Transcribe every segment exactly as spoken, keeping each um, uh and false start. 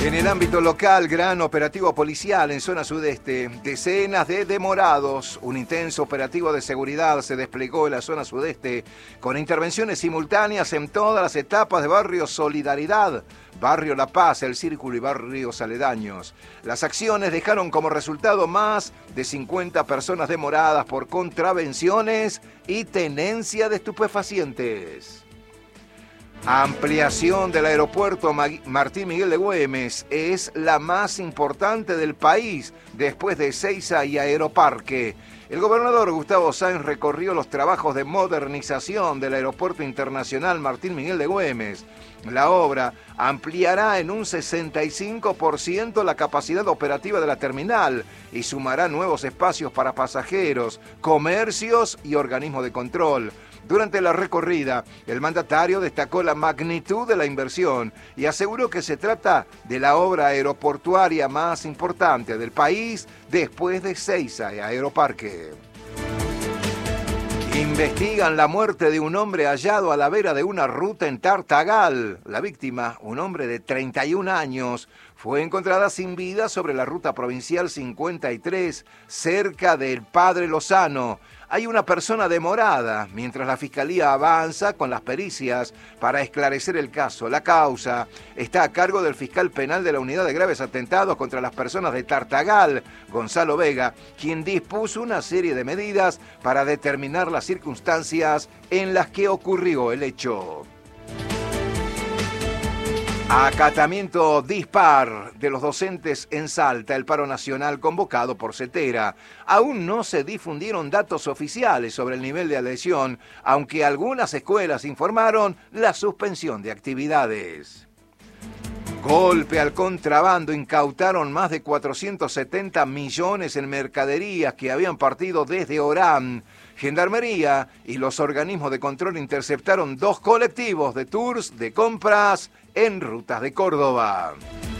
En el ámbito local, gran operativo policial en zona sudeste. Decenas de demorados. Un intenso operativo de seguridad se desplegó en la zona sudeste con intervenciones simultáneas en todas las etapas de Barrio Solidaridad, Barrio La Paz, El Círculo y barrios aledaños. Las acciones dejaron como resultado más de cincuenta personas demoradas por contravenciones y tenencia de estupefacientes. Ampliación del aeropuerto Martín Miguel de Güemes es la más importante del país después de Ezeiza y Aeroparque. El gobernador Gustavo Sáenz recorrió los trabajos de modernización del Aeropuerto Internacional Martín Miguel de Güemes. La obra ampliará en un sesenta y cinco por ciento la capacidad operativa de la terminal y sumará nuevos espacios para pasajeros, comercios y organismos de control. Durante la recorrida, el mandatario destacó la magnitud de la inversión y aseguró que se trata de la obra aeroportuaria más importante del país después de Ezeiza y Aeroparque. Investigan la muerte de un hombre hallado a la vera de una ruta en Tartagal. La víctima, un hombre de treinta y un años, fue encontrada sin vida sobre la ruta provincial cincuenta y tres, cerca del Padre Lozano. Hay una persona demorada, mientras la Fiscalía avanza con las pericias para esclarecer el caso. La causa está a cargo del fiscal penal de la Unidad de Graves Atentados contra las Personas de Tartagal, Gonzalo Vega, quien dispuso una serie de medidas para determinar las circunstancias en las que ocurrió el hecho. Acatamiento dispar de los docentes en Salta, el paro nacional convocado por CETERA. Aún no se difundieron datos oficiales sobre el nivel de adhesión, aunque algunas escuelas informaron la suspensión de actividades. Golpe al contrabando, incautaron más de cuatrocientos setenta millones en mercaderías que habían partido desde Orán. Gendarmería y los organismos de control interceptaron dos colectivos de tours de compras en rutas de Córdoba.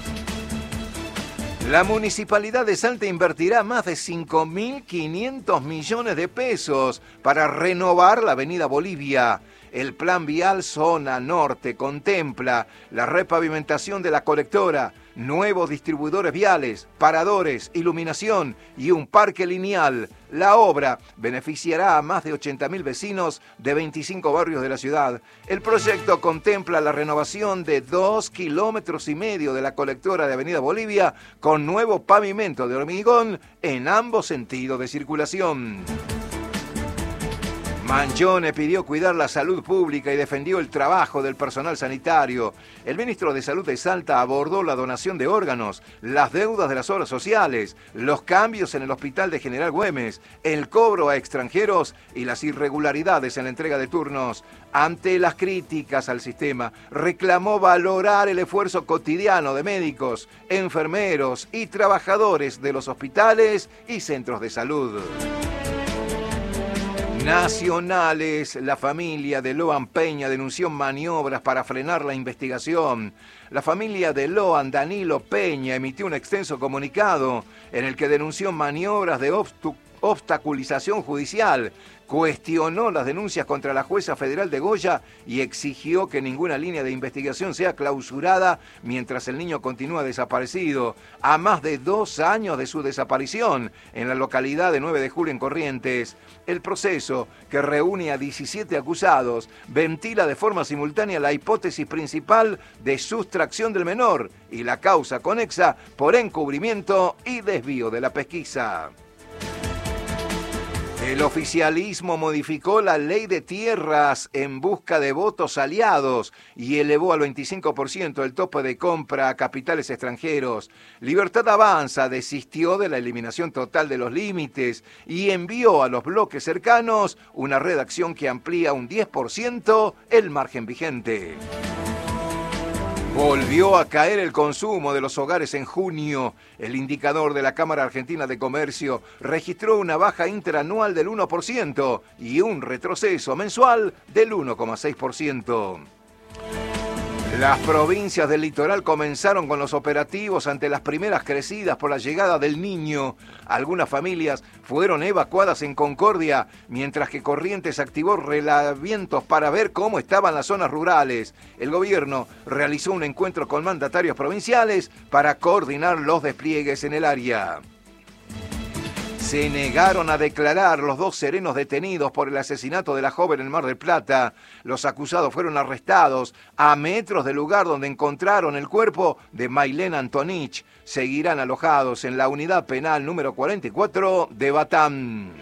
La Municipalidad de Salta invertirá más de cinco mil quinientos millones de pesos para renovar la avenida Bolivia. El Plan Vial Zona Norte contempla la repavimentación de la colectora, nuevos distribuidores viales, paradores, iluminación y un parque lineal. La obra beneficiará a más de ochenta mil vecinos de veinticinco barrios de la ciudad. El proyecto contempla la renovación de dos kilómetros y medio de la colectora de Avenida Bolivia con nuevo pavimento de hormigón en ambos sentidos de circulación. Mangione pidió cuidar la salud pública y defendió el trabajo del personal sanitario. El ministro de Salud de Salta abordó la donación de órganos, las deudas de las obras sociales, los cambios en el Hospital de General Güemes, el cobro a extranjeros y las irregularidades en la entrega de turnos. Ante las críticas al sistema, reclamó valorar el esfuerzo cotidiano de médicos, enfermeros y trabajadores de los hospitales y centros de salud. Nacionales, la familia de Loan Peña denunció maniobras para frenar la investigación. La familia de Loan Danilo Peña emitió un extenso comunicado en el que denunció maniobras de obstu- obstaculización judicial, cuestionó las denuncias contra la jueza federal de Goya y exigió que ninguna línea de investigación sea clausurada mientras el niño continúa desaparecido, a más de dos años de su desaparición en la localidad de nueve de julio en Corrientes. El proceso, que reúne a diecisiete acusados, ventila de forma simultánea la hipótesis principal de sustracción del menor y la causa conexa por encubrimiento y desvío de la pesquisa. El oficialismo modificó la ley de tierras en busca de votos aliados y elevó al veinticinco por ciento el tope de compra a capitales extranjeros. Libertad Avanza desistió de la eliminación total de los límites y envió a los bloques cercanos una redacción que amplía un diez por ciento el margen vigente. Volvió a caer el consumo de los hogares en junio. El indicador de la Cámara Argentina de Comercio registró una baja interanual del uno por ciento y un retroceso mensual del uno coma seis por ciento. Las provincias del litoral comenzaron con los operativos ante las primeras crecidas por la llegada del Niño. Algunas familias fueron evacuadas en Concordia, mientras que Corrientes activó relevamientos para ver cómo estaban las zonas rurales. El gobierno realizó un encuentro con mandatarios provinciales para coordinar los despliegues en el área. Se negaron a declarar los dos serenos detenidos por el asesinato de la joven en Mar del Plata. Los acusados fueron arrestados a metros del lugar donde encontraron el cuerpo de Mailén Antonich. Seguirán alojados en la unidad penal número cuarenta y cuatro de Batán.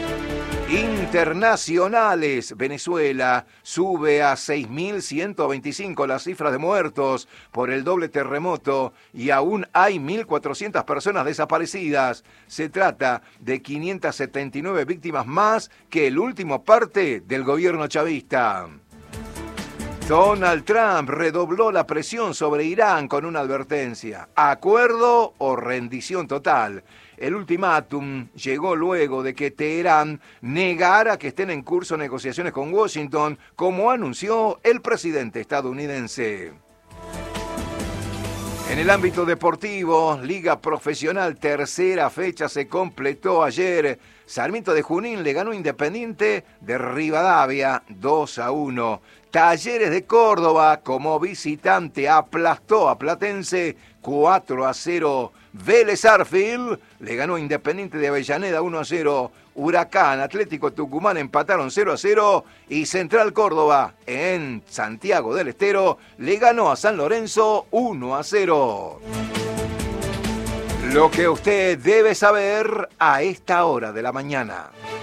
Internacionales. Venezuela sube a seis mil ciento veinticinco las cifras de muertos por el doble terremoto y aún hay mil cuatrocientas personas desaparecidas. Se trata de quinientas setenta y nueve víctimas más que el último parte del gobierno chavista. Donald Trump redobló la presión sobre Irán con una advertencia: acuerdo o rendición total. El ultimátum llegó luego de que Teherán negara que estén en curso negociaciones con Washington, como anunció el presidente estadounidense. En el ámbito deportivo, Liga Profesional, tercera fecha se completó ayer. Sarmiento de Junín le ganó Independiente de Rivadavia dos a uno. Talleres de Córdoba, como visitante, aplastó a Platense cuatro a cero. Vélez Arfield le ganó Independiente de Avellaneda uno a cero. Huracán, Atlético Tucumán empataron cero a cero. Y Central Córdoba, en Santiago del Estero, le ganó a San Lorenzo uno a cero. Lo que usted debe saber a esta hora de la mañana.